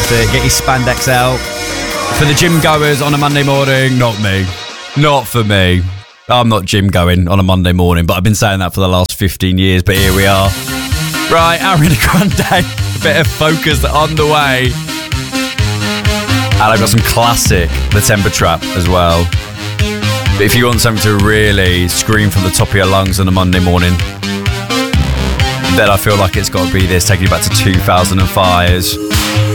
worth it. Get your spandex out. For the gym goers on a Monday morning, not me. Not for me. I'm not gym going on a Monday morning, but I've been saying that for the last 15 years, but here we are. Right, Ariana Grande, a bit of Focus on the way. And I've got some classic The Temper Trap as well. But if you want something to really scream from the top of your lungs on a Monday morning, then I feel like it's got to be this, taking you back to 2005's